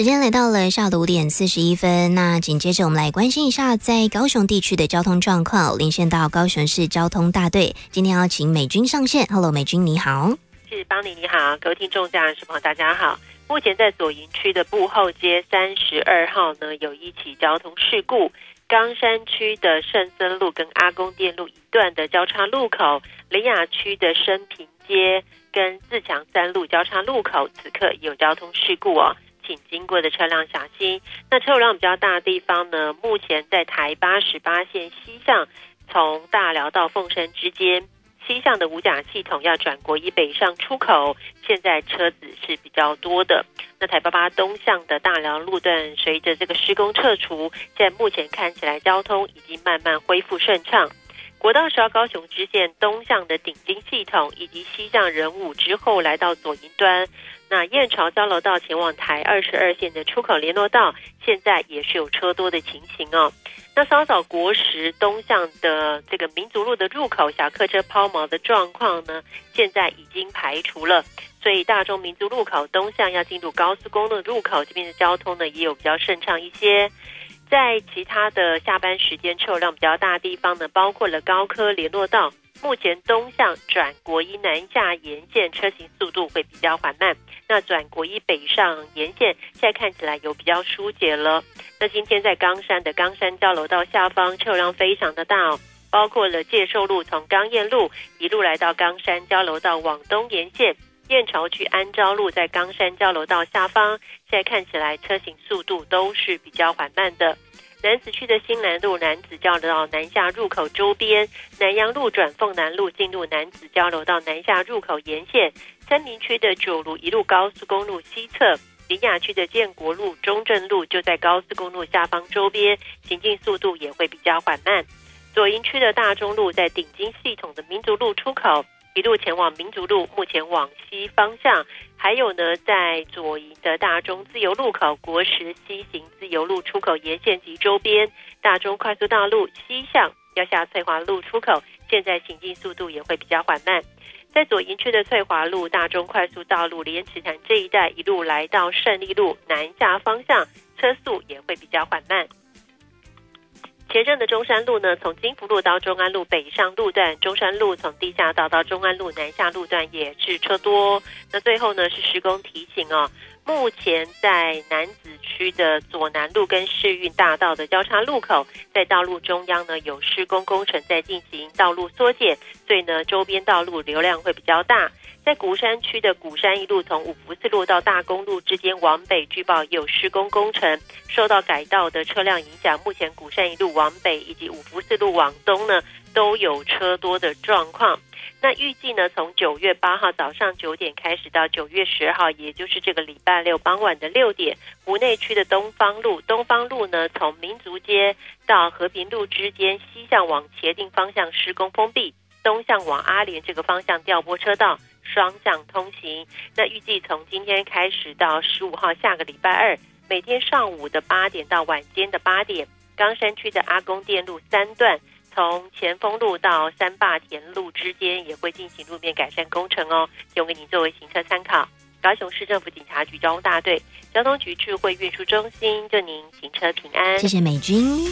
时间来到了下午的5:41，那紧接着我们来关心一下在高雄地区的交通状况，连线到高雄市交通大队，今天要请美君上线。 Hello， 美君你好。 是邦尼你好，各位听众家人朋友大家好。目前在左营区的步后街32号呢，有一起交通事故，冈山区的圣森路跟阿公店路一段的交叉路口，苓雅区的升平街跟自强3路交叉路口，此刻也有交通事故哦，请经过的车辆小心。那车流量比较大的地方呢，目前在台88线西向，从大寮到凤山之间，西向的五甲系统要转国一北上出口，现在车子是比较多的。那台88东向的大寮路段，随着这个施工撤除，现在目前看起来交通已经慢慢恢复顺畅。国道10号高雄支线东向的顶金系统以及西向仁武之后来到左营端，那燕巢交流道前往台22线的出口联络道，现在也是有车多的情形哦。那稍早国十东向的这个民族路的入口小客车抛锚的状况呢，现在已经排除了，所以大中民族路口东向要进入高速公路入口这边的交通呢，也有比较顺畅一些。在其他的下班时间车流量比较大的地方呢，包括了高科联络道，目前东向转国一南下沿线车行速度会比较缓慢，那转国一北上沿线现在看起来有比较疏解了。那今天在冈山的冈山交流道下方车流量非常的大哦，包括了介寿路从冈燕路一路来到冈山交流道往东沿线，燕巢区安昭路在冈山交流道下方，现在看起来车行速度都是比较缓慢的。楠梓区的新南路楠梓交流道南下入口周边，南阳路转凤南路进入楠梓交流道南下入口沿线，三民区的九如一路高速公路西侧，苓雅区的建国路中正路就在高速公路下方周边，行进速度也会比较缓慢。左营区的大中路在顶金系统的民族路出口一路前往民族路，目前往西方向，还有呢，在左营的大中自由路口国十西行自由路出口沿线及周边，大中快速道路西向要下翠华路出口，现在行进速度也会比较缓慢。在左营区的翠华路、大中快速道路、莲池潭这一带一路来到胜利路南下方向，车速也会比较缓慢。前镇的中山路呢，从金福路到中安路北上路段，中山路从地下道到中安路南下路段也是车多。那最后呢是施工提醒哦，目前在楠梓区的左南路跟世运大道的交叉路口，在道路中央呢有施工工程在进行，道路缩减，所以呢周边道路流量会比较大。在鼓山区的鼓山一路从五福四路到大公路之间往北，据报也有施工工程，受到改道的车辆影响，目前鼓山一路往北以及五福四路往东呢都有车多的状况。那预计呢从9月8号早上9点开始到9月10号，也就是这个礼拜六傍晚的6点，湖内区的东方路呢从民族街到和平路之间西向往茄萣方向施工封闭，东向往阿莲这个方向调拨车道，双向通行。那预计从今天开始到15号下个礼拜二，每天上午的8点到晚间的8点，冈山区的阿公店路3段从前锋路到三坝田路之间也会进行路面改善工程哦，提供给您作为行车参考。高雄市政府警察局交通大队交通局智慧运输中心，祝您行车平安。 谢谢美君。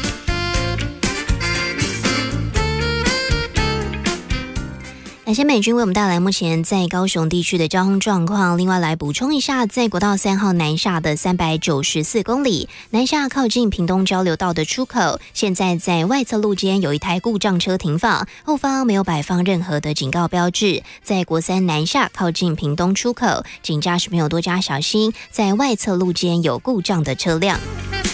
感谢美君为我们带来目前在高雄地区的交通状况。另外来补充一下，在国道3号南下的394公里，南下靠近屏东交流道的出口，现在在外侧路肩有一台故障车停放，后方没有摆放任何的警告标志。在国3南下靠近屏东出口，请驾驶朋友多加小心，在外侧路肩有故障的车辆。